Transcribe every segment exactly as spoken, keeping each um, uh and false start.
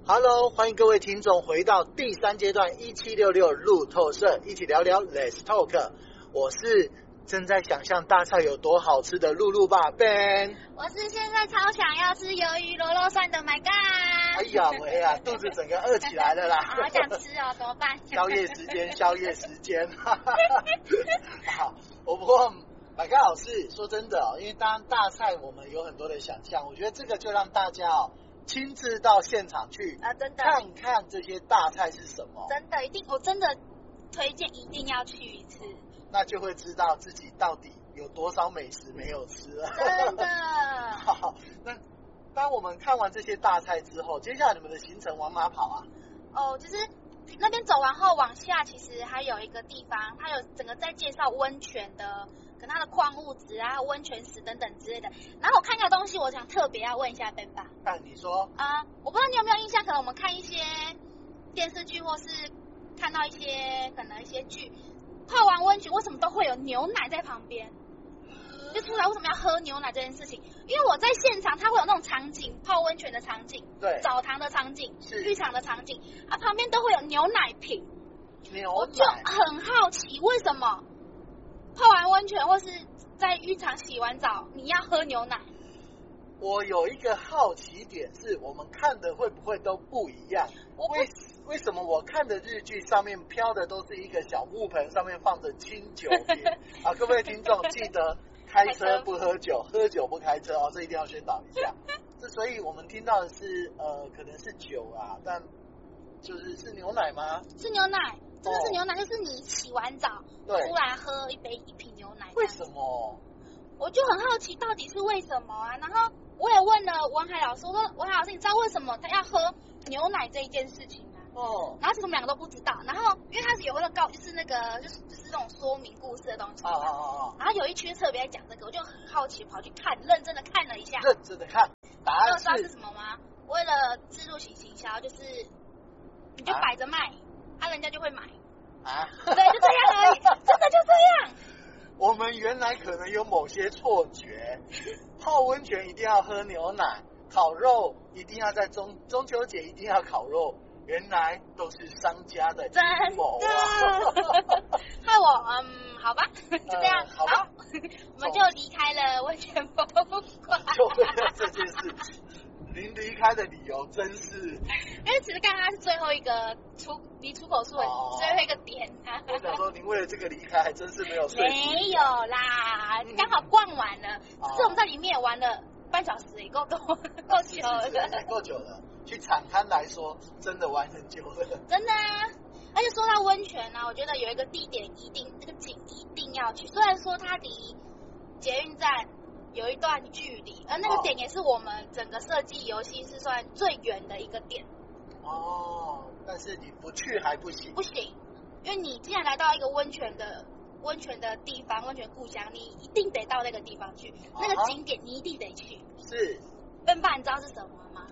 Hello， 欢迎各位听众回到第三阶段一七六六路透社，一起聊聊 Let's Talk。我是正在想象大菜有多好吃的露露爸 Ben。 我是现在超想要吃鱿鱼螺肉蒜的 My God。 哎呀，我呀，肚子整个饿起来了啦！ 好想吃哦，怎么办？ 宵夜时间，宵夜时间。好，我不过 My God 老师说真的哦，因为当然大菜我们有很多的想象，我觉得这个就让大家哦。亲自到现场去啊，真的看看这些大菜是什么， 真的一定，我真的推荐一定要去一次， 那就会知道自己到底有多少美食没有吃了。 真的。 好，那当我们看完这些大菜之后，接下来你们的行程往哪跑啊？ 哦，就是那边走完后往下，其实还有一个地方，它有整个在介绍温泉的。可能它的矿物质啊、温泉石等等之类的。然后我看一个东西，我想特别要问一下 Ben 爸。 啊，你说啊、呃，我不知道你有没有印象，可能我们看一些电视剧，或是看到一些可能一些剧，泡完温泉为什么都会有牛奶在旁边？就出来为什么要喝牛奶这件事情？因为我在现场，它会有那种场景，泡温泉的场景， 对， 澡堂的场景， 是浴场的场景，啊，旁边都会有牛奶瓶。 牛奶， 我就很好奇，为什么？泡完温泉或是在浴场洗完澡，你要喝牛奶？ 我有一个好奇点是，我们看的会不会都不一样？为为什么我看的日剧上面飘的都是一个小木盆，上面放着清酒瓶啊？各位听众记得开车不喝酒，喝酒不开车哦，这一定要宣导一下。这所以我们听到的是呃，可能是酒啊，但就是是牛奶吗？ 是牛奶。真的是牛奶，哦、就是你洗完澡出来喝一杯一瓶牛奶。 为什么？ 我就很好奇，到底是为什么啊？然后我也问了文海老师，我说文海老师，你知道为什么他要喝牛奶这一件事情吗？ 哦。 然后其实我们两个都不知道。然后因为他是有那个告，就是那个就是就是那种说明故事的东西。 哦哦哦。 然后有一区特别在讲这个，我就很好奇，跑去看，认真的看了一下。 认真的看。答案知道是什么吗？为了自入型行销，就是你就摆着卖。啊啊，人家就会买啊， 对，就这样而已，真的就这样。 我们原来可能有某些错觉，泡温泉一定要喝牛奶，烤肉一定要在中中秋节一定要烤肉，原来都是商家的阴谋啊！ 害我，嗯，好吧，就这样， 呃、好吧，好我们就离开了温泉博物馆， 就为了这件事情。您离开的理由真是， 因为其实刚刚是最后一个出离出口处的最后一个点啊。 我想说，您为了这个离开，还真是没有睡。 没有啦，刚、嗯、好逛完了，只、哦、是我们在里面玩了半小时，也够多，够久了， 也够久了。去场勘来说，真的玩很久了。 真的啊，而且说到温泉呢、啊，我觉得有一个地点一定，这个景一定要去。虽然说它离捷运站有一段距离，而那个点也是我们整个设计游戏是算最远的一个点。 哦，但是你不去还不行。 不行，因为你既然来到一个温泉的温泉的地方，温泉故乡，你一定得到那个地方去，啊、那个景点你一定得去。 是。 笨爸，你知道是什么吗？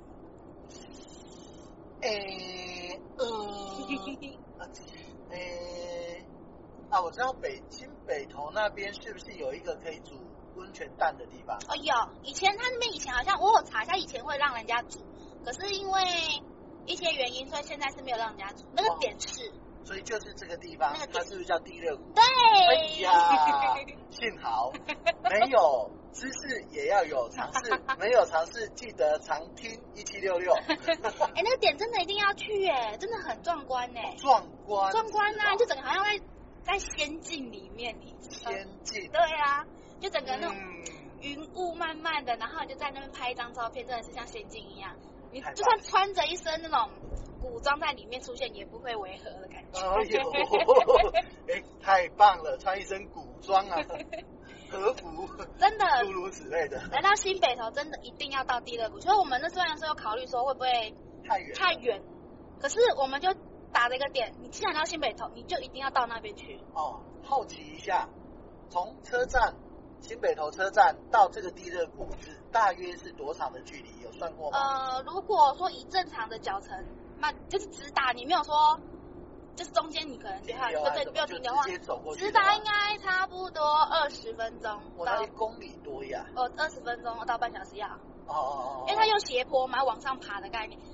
诶、欸，嗯，诶、欸，啊，我知道北新北投那边是不是有一个可以煮温泉蛋的地方？ 哦，有，以前他那边以前好像我有查一下，以前会让人家煮，可是因为一些原因，所以现在是没有让人家煮。那个点是，哦、 所以就是这个地方，那个它是不是叫地热谷？ 对， 哎呀，幸好没有知识也要有尝试，没有尝试记得常听一七六六。哎， 那个点真的一定要去哎，真的很壮观哎， 壮观， 壮观啊！就整个好像在在仙境里面，你仙境， 对啊。就整个那种云雾漫漫的，然后你就在那边拍一张照片，真的是像仙境一样。你就算穿着一身那种古装在里面出现，也不会违和的感觉。 哎呦，哎，太棒了！穿一身古装啊，和服， 真的， 诸如此类的。 来到新北投，真的一定要到地热谷。所以我们那虽然说有考虑说会不会太远太远，可是我们就打了一个点，你既然到新北投，你就一定要到那边去。 哦，好奇一下，从车站。新北投车站到这个地热谷是大约是多长的距离？有算过吗？ 呃，如果说以正常的脚程，那就是直达，你没有说，就是中间你可能停留对对，没有停的话，直达应该差不多二十分钟。 我那一公里多呀。 哦，二十分钟到半小时要。 哦哦哦。 因为它有斜坡嘛，往上爬的概念。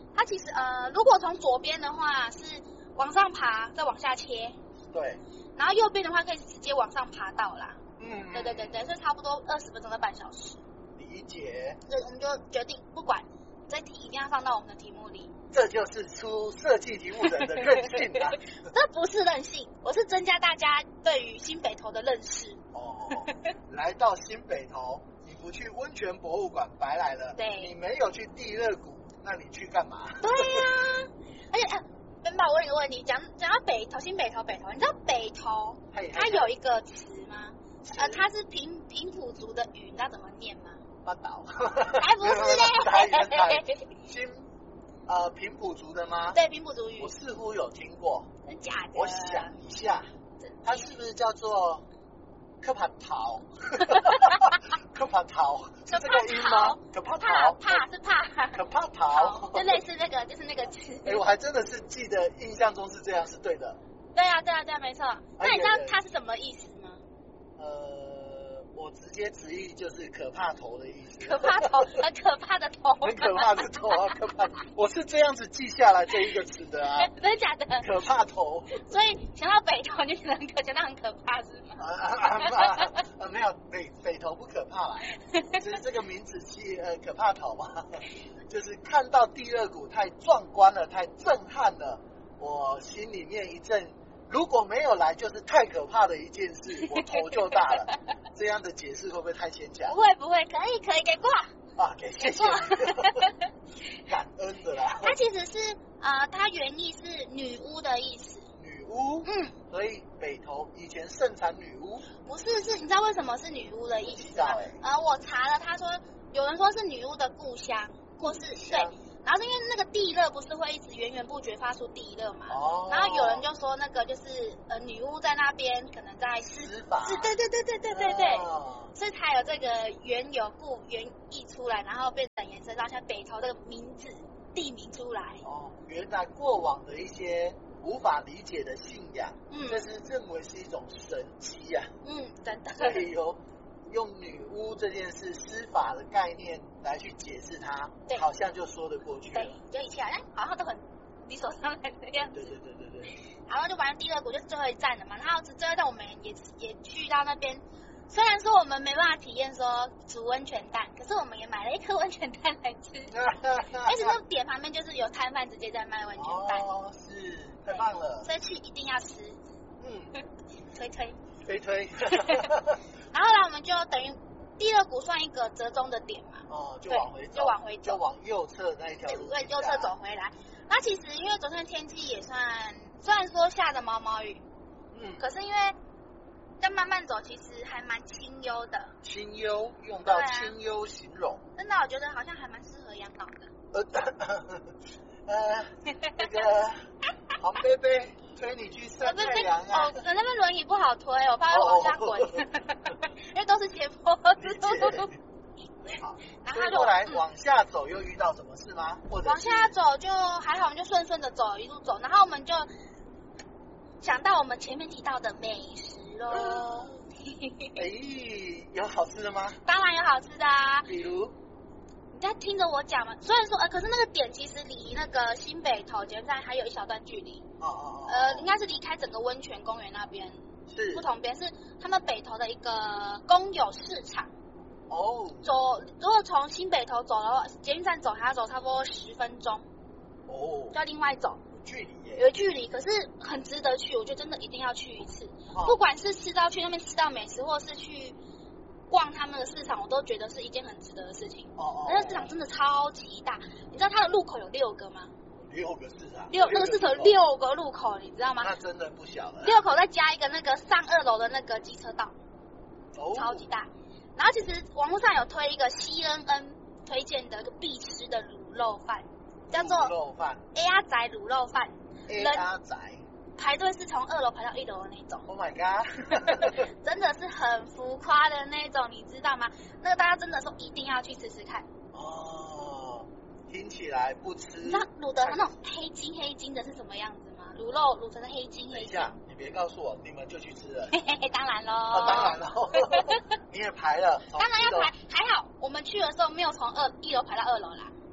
它其实呃，如果从左边的话是往上爬，再往下切。 对。 然后右边的话可以直接往上爬到啦。 嗯。 对对对对，所以差不多二十分钟到半小时。 理解。 所以我们就决定，不管这题一定要放到我们的题目里。 这就是出设计题目人的任性啊！ 这不是任性，我是增加大家对于新北投的认识。 哦，来到新北投，你不去温泉博物馆白来了。 对， 你没有去地热谷，那你去干嘛？ 对呀、啊，而且哎，Ben爸，我问你个问题，讲讲到北投，新北投，北投，你知道北投它有一个词吗？呃，它是平平埔族的语，你知道怎么念吗？ 八岛。 还不是嘞。 新呃平埔族的吗？ 对，平埔族语。 我似乎有听过。 真假的？ 我想一下，它是不是叫做科帕桃？科帕桃是这个音吗？可怕桃， 怕是怕， 可怕桃， 就类似那个，就是那个词。 哎，我还真的是记得，印象中是这样，是对的。 对啊，对啊，对啊，没错。那你知道它是什么意思吗？ 呃，我直接直译就是可怕头的意思。 可怕头，很可怕的头。 很可怕的头啊，可怕！我是这样子记下来这一个词的啊。 真的假的？ 可怕头。 所以想到北投，你就觉得很可，觉得很可怕是吗？ 啊啊啊啊！没有，北北投不可怕啦，只是这个名字是呃可怕头嘛，就是看到地热谷太壮观了，太震撼了，我心里面一阵。如果没有来，就是太可怕的一件事，我头就大了。这样的解释会不会太牵强？ 不会不会，可以可以给过啊，给谢谢，感恩的啦。 它其实是呃，它原意是女巫的意思。 女巫， 嗯， 所以北投以前盛产女巫。 不是，是你知道为什么是女巫的意思吗？ 欸、 呃，我查了，他说有人说是女巫的故乡，或是对。然后是因为那个地热不是会一直源源不绝发出地热嘛， 哦、 然后有人就说那个就是呃女巫在那边可能在施法， 是，对对对对对对对， 哦、 所以才有这个缘由故原意出来，然后变成延伸到像北投这个名字地名出来。 哦，原来过往的一些无法理解的信仰， 嗯， 这是认为是一种神迹啊， 嗯，真的， 所以有用女巫这件事施法的概念来去解释它，好像就说得过去了。 对，就以前好像好像都很理所当然的样子。 对对对对对。 然后就反正地热谷就是最后一站了嘛，然后最后一站我们也也去到那边，虽然说我们没办法体验说煮温泉蛋，可是我们也买了一颗温泉蛋来吃。而且那点旁边就是有摊贩直接在卖温泉蛋。 哦，是，太棒了。 所以去一定要吃。 嗯， 推推。 推推。 然后呢，我们就等于地热谷算一个折中的点嘛， 哦，就往回走， 就往回走， 就往右侧那一条路， 对，右侧走回来。那其实因为昨天天气也算，虽然说下着毛毛雨，嗯，可是因为在慢慢走，其实还蛮清幽的。 清幽，用到清幽形容， 啊、真的，我觉得好像还蛮适合养老的。 呃，呃，那个黄贝贝。推你去晒太阳啊！ 哦，那边轮椅不好推，我怕会往下滚，因为都是斜坡。 好，所以后来往下走又遇到什么事吗？或者往下走就还好，我们就顺顺的走，一路走，然后我们就想到我们前面提到的美食喽。 哎，有好吃的吗？ 当然有好吃的啊， 比如。 你在听着我讲嘛？虽然说，呃，可是那个点其实离那个新北投捷运站还有一小段距离。 哦哦哦。 呃，应该是离开整个温泉公园那边。 是。不同边是他们北投的一个公有市场。 哦。 走，如果从新北投走的话，捷运站走还要走差不多十分钟。 哦。 就要另外走。 有距离耶。 有距离，可是很值得去，我觉得真的一定要去一次。哦、不管是吃到去那边吃到美食，或是去。逛他们的市场，我都觉得是一件很值得的事情。 哦哦， 那个市场真的超级大，你知道它的入口有六个吗？ 六个市场， 六那个市场有六个入口，你知道吗？ 那真的不小了。 六口再加一个那个上二楼的那个机车道， 哦， 超级大。然后其实网络上有推一个 C N N 推荐的一个必吃的卤肉饭，叫做卤肉饭 A 鸭仔卤肉饭 ，A 鸭仔。 排队是从二楼排到一楼的那种 ，Oh my god， 真的是很浮夸的那种，你知道吗？那个大家真的说一定要去吃吃看。 哦，听起来不吃。 你知道卤的那种黑金黑金的是什么样子吗？卤肉卤成的黑金黑金。 等一下，你别告诉我你们就去吃了。 嘿嘿嘿，当然喽。 哦，当然喽。你也排了。 当然要排，还好我们去的时候没有从二一楼排到二楼啦。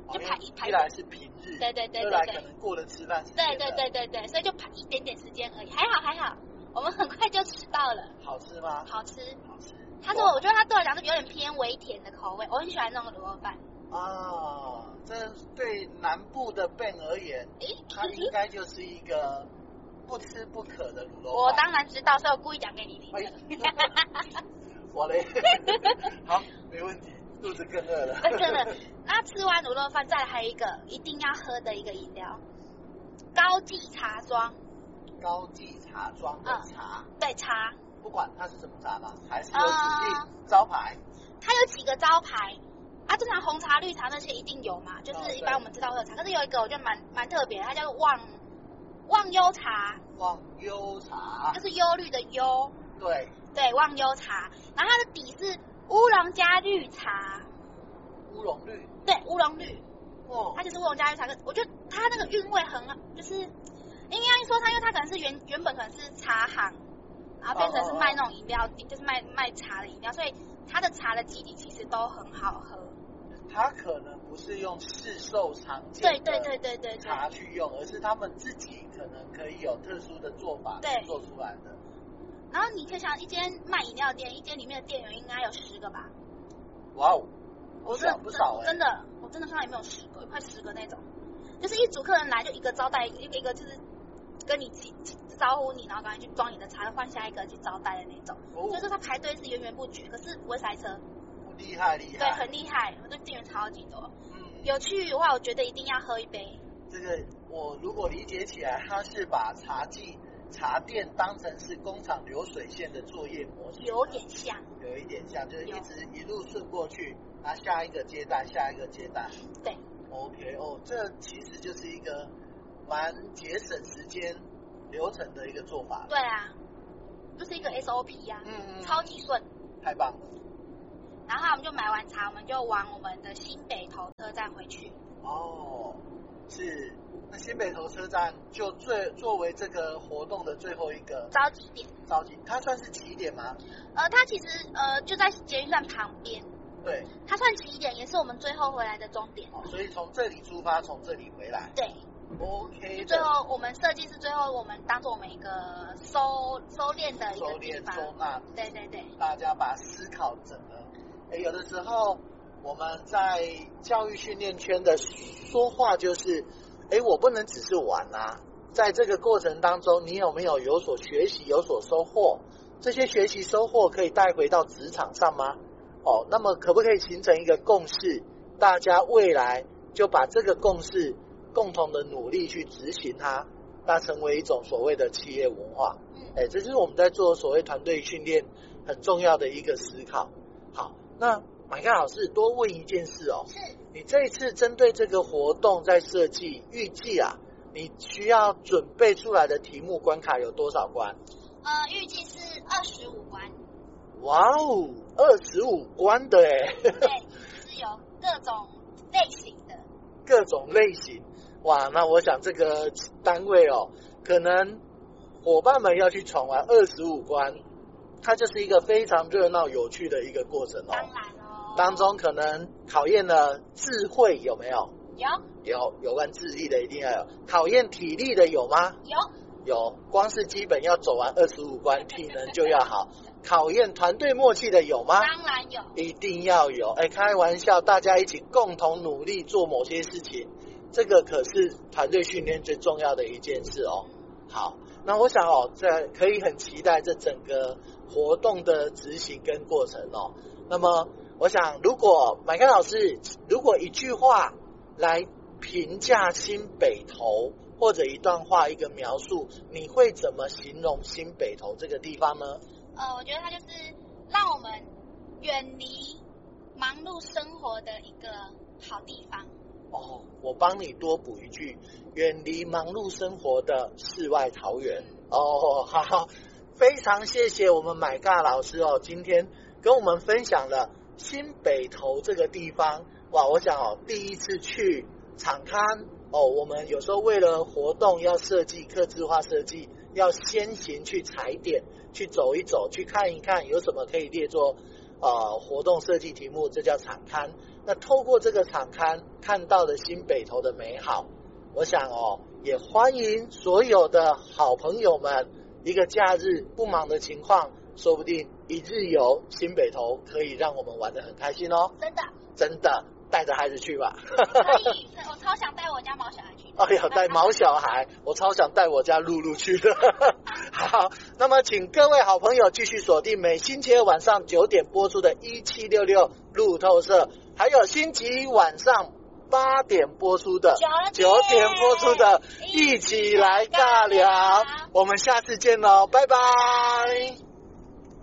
就排一排。 一来是平日， 对对对对对， 二来可能过了吃饭时间。 对对对对对，所以就排一点点时间而已，还好还好，我们很快就吃到了。 好吃吗？ 好吃， 好吃。 他说，我觉得他对我来讲是有点偏微甜的口味，我很喜欢那种卤肉饭。 啊，这对南部的 Ben 而言，它应该就是一个不吃不可的卤肉饭。 我当然知道，所以我故意讲给你听的。 我嘞，好，没问题，肚子更饿了。 真的，那吃完卤肉饭，再来还有一个一定要喝的一个饮料，高记茶庄。 高记茶庄的茶， 嗯、对茶， 不管它是什么茶嘛，还是有指定、呃、招牌。 它有几个招牌啊？正常红茶、绿茶那些一定有嘛，就是一般我们知道的茶。可是有一个我觉得蛮蛮特别的，它叫忘忘忧茶。 忘忧茶， 就是忧虑的忧。 对对，忘忧茶。然后它的底是乌龙加绿茶。 乌龙绿。 对，乌龙绿。 哦。 它就是乌龙加绿茶，我觉得它那个韵味很好，就是。应该说它，因为它可能是原原本可能是茶行，然后变成是卖那种饮料店， oh, oh, oh. 就是卖卖茶的饮料，所以它的茶的基底其实都很好喝。 它可能不是用市售常见对对对对对茶去用，而是他们自己可能可以有特殊的做法做出来的。 然后你可以想，一间卖饮料店，一间里面的店员应该有十个吧？ 哇哦， 我真的不少哎、欸， 真的，我真的看到里面有十个，快十个那种，就是一组客人来就一个招待，一个一个就是。跟你招呼你，然后赶快去装你的茶，换下一个去招待的那种。哦、所以说他排队是源源不绝，可是不会塞车。 厉害厉害。 对，很厉害，我的店员超级多。嗯，有趣的话，我觉得一定要喝一杯。 这个我如果理解起来，他是把茶记茶店当成是工厂流水线的作业模式。 有点像。 有一点像，就是一直一路顺过去，啊，下一个接待，下一个接待。 对。 OK， 哦，这其实就是一个。蛮节省时间流程的一个做法。 对啊，就是一个 S O P 呀、啊，嗯，超级顺， 太棒了。 然后我们就买完茶，我们就往我们的新北投车站回去。 哦，是，那新北投车站就最作为这个活动的最后一个召集点。 召集，它算是起点吗？ 呃，它其实呃就在捷运站旁边。 对， 它算起点，也是我们最后回来的终点。 哦，所以从这里出发，从这里回来。 对。 OK， 最后我们设计是最后我们当做我们一个收收敛的一个地方， 收敛收纳。 对对对， 大家把思考整合。哎，有的时候我们在教育训练圈的说话就是，哎，我不能只是玩啊，在这个过程当中，你有没有有所学习、有所收获？这些学习收获可以带回到职场上吗？哦，那么可不可以形成一个共识？大家未来就把这个共识。共同的努力去执行它，那成为一种所谓的企业文化。嗯，哎，这就是我们在做所谓团队训练很重要的一个思考。好，那马干老师多问一件事哦， 是你这一次针对这个活动在设计，预计啊，你需要准备出来的题目关卡有多少关？ 呃，预计是二十五关。 哇哦，二十五关的哎。 对，就是有各种类型的。 各种类型。哇，那我想这个单位哦，可能伙伴们要去闯完二十五关，它就是一个非常热闹有趣的一个过程哦。 当然哦。 当中可能考验了智慧有没有？ 有。 有，有关智力的一定要有。考验体力的有吗？ 有。 有，光是基本要走完二十五关，体能就要好。考验团队默契的有吗？ 当然有。 一定要有。哎，开玩笑，大家一起共同努力做某些事情。这个可是团队训练最重要的一件事哦。好，那我想哦，这可以很期待这整个活动的执行跟过程哦。那么，我想如果买干老师，如果一句话来评价新北投，或者一段话一个描述，你会怎么形容新北投这个地方呢？ 呃，我觉得它就是让我们远离忙碌生活的一个好地方。 哦，我帮你多补一句，远离忙碌生活的世外桃源。哦，好好，非常谢谢我们买尬老师哦，今天跟我们分享了新北投这个地方。哇，我想哦，第一次去场勘哦，我们有时候为了活动要设计客制化设计，要先行去踩点，去走一走，去看一看有什么可以列作呃活动设计题目，这叫场刊。那透过这个场刊看到的新北投的美好，我想哦，也欢迎所有的好朋友们，一个假日不忙的情况，说不定一日游新北投可以让我们玩得很开心哦。 真的， 真的，带着孩子去吧。 可以，我超想带我家毛小孩去。 哎呀，带毛小孩，我超想带我家露露去的。好，那么请各位好朋友继续锁定每星期二晚上九点播出的一七六六路透社，还有星期一晚上八点播出的九点播出的一起来尬聊，我们下次见喽，拜拜。